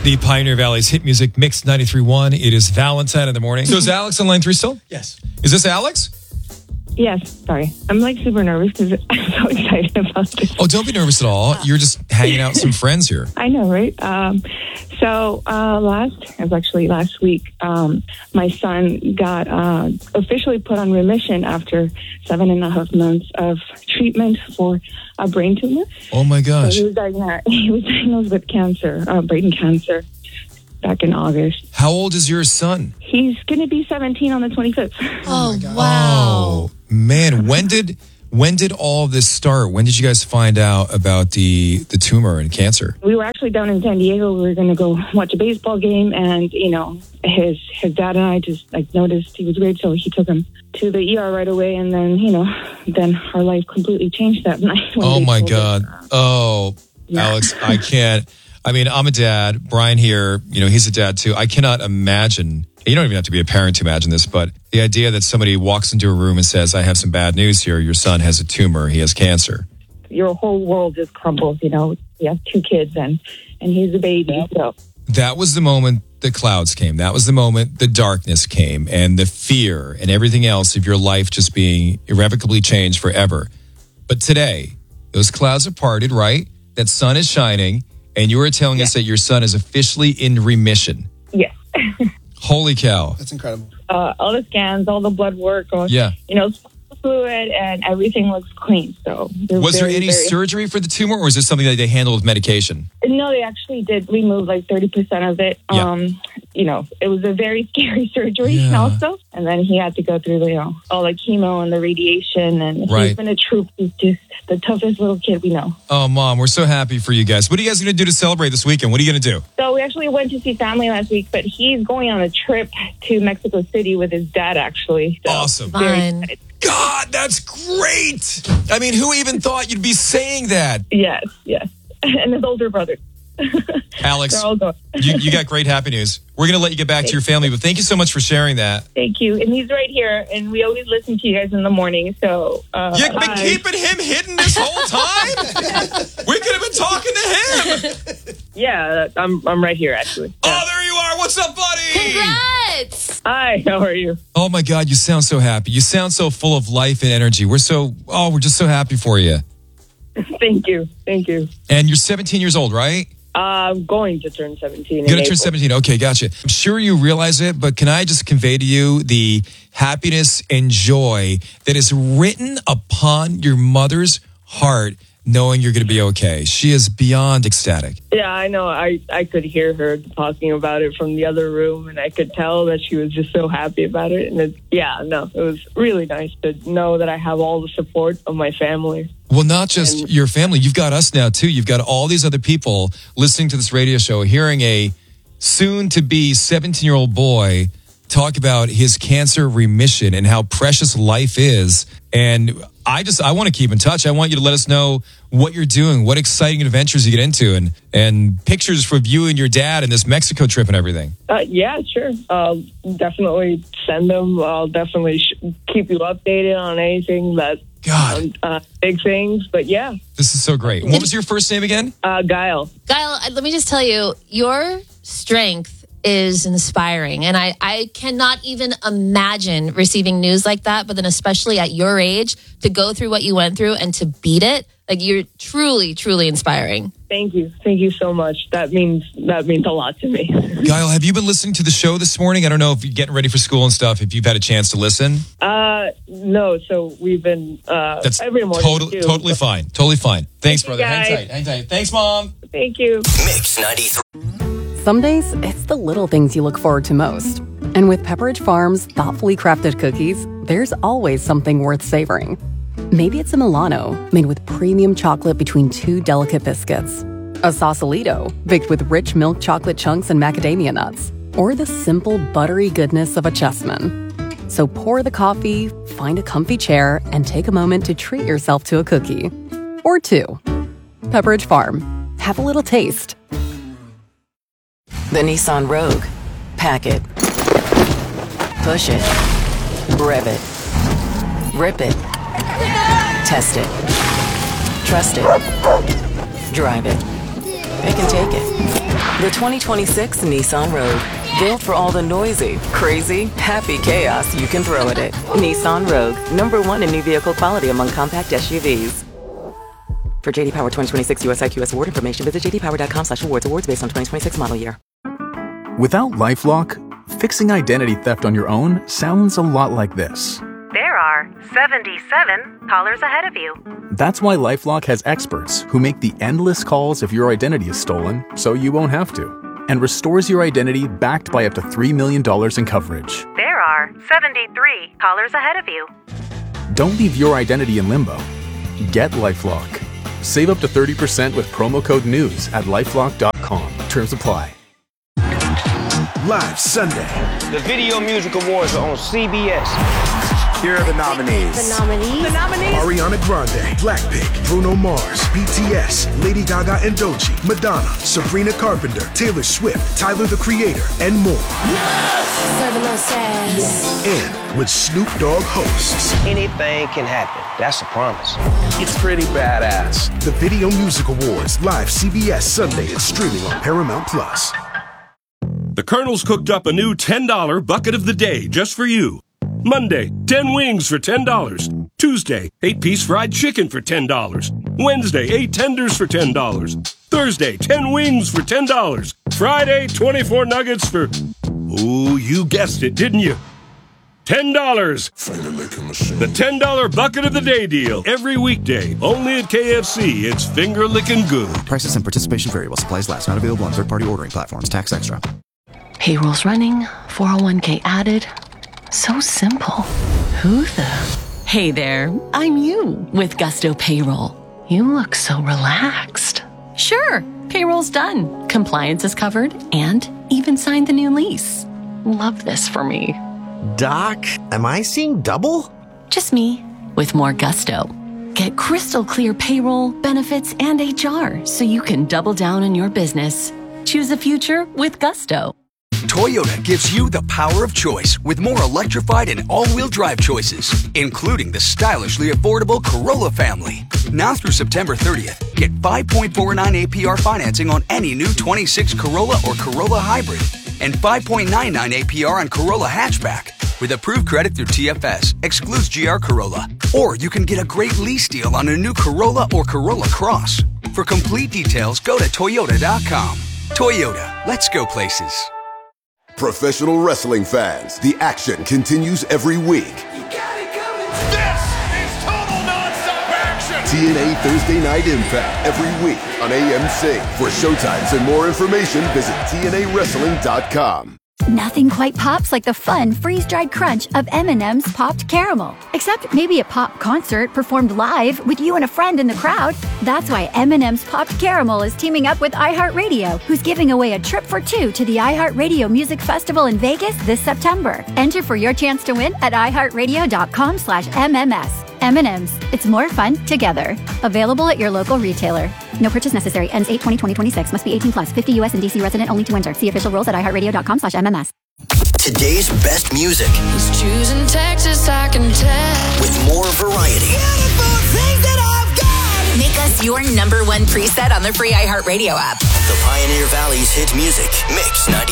The Pioneer Valley's hit music mix 93.1. It is Valentine in the morning. So is Alex on line 3 still? Yes. Is this Alex? Yes, sorry. I'm like super nervous because I'm so excited about this. Oh, don't be nervous at all. You're just hanging out with some friends here. I know, right? Last week, my son got officially put on remission after 7.5 months of treatment for a brain tumor. Oh my gosh. So he was diagnosed with cancer, brain cancer, back in August. How old is your son? He's going to be 17 on the 25th. Oh, wow. Oh, man. When did all of this start? When did you guys find out about the tumor and cancer? We were actually down in San Diego. We were going to go watch a baseball game, and his dad and I just noticed he was weird, so he took him to the ER right away, and then our life completely changed that night. Oh my God! Yeah. Alex, I can't. I mean, I'm a dad. Brian here, he's a dad too. I cannot imagine. You don't even have to be a parent to imagine this, but the idea that somebody walks into a room and says, "I have some bad news here. Your son has a tumor. He has cancer." Your whole world just crumbles. You have 2 kids, and he's a baby. So that was the moment the clouds came. That was the moment the darkness came, and the fear and everything else of your life just being irrevocably changed forever. But today, those clouds have parted, right? That sun is shining, and you were telling us that your son is officially in remission. yes. Holy cow. That's incredible. All the scans, all the blood work, Yeah. fluid, and everything looks clean. So Was there any surgery for the tumor, or is this something that they handled with medication? No, they actually did remove 30% of it. Yeah. It was a very scary surgery also. And then he had to go through all the chemo and the radiation. And Right. he's been a troop. He's just the toughest little kid we know. Oh, Mom, we're so happy for you guys. What are you guys going to do to celebrate this weekend? What are you going to do? So we actually went to see family last week, but he's going on a trip to Mexico City with his dad, actually. So Awesome. very Fun. excited. God, that's great. I mean, who even thought you'd be saying that? Yes. And his older brother. Alex, They're all going. you got great happy news. We're going to let you get back to your family, but thank you so much for sharing that. Thank you. And he's right here, and we always listen to you guys in the morning. So You've been keeping him hidden this whole time? We could have been talking to him. Yeah, I'm right here, actually. Oh, there you are. What's up, buddy? Congrats! Hi, how are you? Oh, my God, you sound so happy. You sound so full of life and energy. We're just so happy for you. Thank you. And you're 17 years old, right? I'm going to turn 17. You're going to turn 17. Okay, gotcha. I'm sure you realize it, but can I just convey to you the happiness and joy that is written upon your mother's heart, knowing you're going to be okay? She is beyond ecstatic. Yeah, I know. I could hear her talking about it from the other room, and I could tell that she was just so happy about it. And it was really nice to know that I have all the support of my family. Well, not just your family. You've got us now, too. You've got all these other people listening to this radio show, hearing a soon-to-be 17-year-old boy talk about his cancer remission and how precious life is. And I want to keep in touch. I want you to let us know what you're doing, what exciting adventures you get into, and pictures for you and your dad and this Mexico trip and everything. Yeah, sure. I'll definitely send them. I'll definitely keep you updated on anything that big things. But yeah. This is so great. What was your first name again? Guile. Guile, let me just tell you, your strength is inspiring. And I cannot even imagine receiving news like that, but then especially at your age, to go through what you went through and to beat it, you're truly, truly inspiring. Thank you. Thank you so much. That means a lot to me. Guile, have you been listening to the show this morning? I don't know if you're getting ready for school and stuff, if you've had a chance to listen. No. So we've been That's every morning. Totally fine. Totally fine. Thanks, brother. Guys. Hang tight. Thanks, Mom. Thank you. Mix 93. Some days, it's the little things you look forward to most. And with Pepperidge Farm's thoughtfully crafted cookies, there's always something worth savoring. Maybe it's a Milano, made with premium chocolate between 2 delicate biscuits. A Sausalito, baked with rich milk chocolate chunks and macadamia nuts. Or the simple, buttery goodness of a Chessman. So pour the coffee, find a comfy chair, and take a moment to treat yourself to a cookie. Or 2. Pepperidge Farm. Have a little taste. The Nissan Rogue. Pack it. Push it. Rev it. Rip it. Test it. Trust it. Drive it. They can take it. The 2026 Nissan Rogue. Built for all the noisy, crazy, happy chaos you can throw at it. Nissan Rogue, #1 in new vehicle quality among compact SUVs. For JD Power 2026 US IQS award information, visit jdpower.com/awards. Awards based on 2026 model year. Without LifeLock, fixing identity theft on your own sounds a lot like this. There are 77 callers ahead of you. That's why LifeLock has experts who make the endless calls if your identity is stolen, so you won't have to, and restores your identity backed by up to $3 million in coverage. There are 73 callers ahead of you. Don't leave your identity in limbo. Get LifeLock. Save up to 30% with promo code NEWS at LifeLock.com. Terms apply. Live Sunday. The Video Music Awards are on CBS. Here are the nominees. Ariana Grande, Blackpink, Bruno Mars, BTS, Lady Gaga and Doechii, Madonna, Sabrina Carpenter, Taylor Swift, Tyler the Creator, and more. And with Snoop Dogg hosts. Anything can happen. That's a promise. It's pretty badass. The Video Music Awards, live CBS Sunday and streaming on Paramount Plus. The Colonel's cooked up a new $10 bucket of the day just for you. Monday, 10 wings for $10. Tuesday, 8-piece fried chicken for $10. Wednesday, 8 tenders for $10. Thursday, 10 wings for $10. Friday, 24 nuggets for... Ooh, you guessed it, didn't you? $10. The $10 bucket of the day deal. Every weekday, only at KFC. It's finger-licking good. Prices and participation variable. Supplies last. Not available on third-party ordering platforms. Tax extra. Payroll's running. 401k added. So simple. Who the? Hey there, I'm you with Gusto Payroll. You look so relaxed. Sure, payroll's done. Compliance is covered and even signed the new lease. Love this for me. Doc, am I seeing double? Just me with more Gusto. Get crystal clear payroll, benefits, and HR so you can double down on your business. Choose the future with Gusto. Toyota gives you the power of choice with more electrified and all-wheel drive choices, including the stylishly affordable Corolla family. Now through September 30th, get 5.49 APR financing on any new 26 Corolla or Corolla Hybrid and 5.99 APR on Corolla Hatchback. With approved credit through TFS, excludes GR Corolla. Or you can get a great lease deal on a new Corolla or Corolla Cross. For complete details, go to Toyota.com. Toyota, let's go places. Professional wrestling fans, the action continues every week. This is total nonstop action! TNA Thursday Night Impact every week on AMC. For showtimes and more information, visit TNAWrestling.com. Nothing quite pops like the fun, freeze-dried crunch of M&M's Popped Caramel. Except maybe a pop concert performed live with you and a friend in the crowd. That's why M&M's Popped Caramel is teaming up with iHeartRadio, who's giving away a trip for 2 to the iHeartRadio Music Festival in Vegas this September. Enter for your chance to win at iHeartRadio.com/MMS. M&M's. It's more fun together. Available at your local retailer. No purchase necessary. Ends 8/20/2026. Must be 18 plus. 50 U.S. and D.C. resident only to enter. See official rules at iHeartRadio.com/MMS. Today's best music. He's choosing Texas, I can tell. With more variety. Make us your #1 preset on the free iHeartRadio app. The Pioneer Valley's hit music. Mix 90.